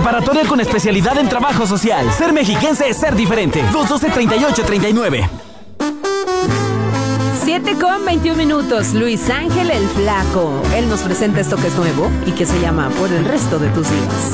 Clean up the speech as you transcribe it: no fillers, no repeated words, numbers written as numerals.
Preparatoria con especialidad en trabajo social. Ser mexiquense es ser diferente. 212-3839. 7:21. Luis Ángel el Flaco. Él nos presenta esto que es nuevo y que se llama Por el resto de tus días.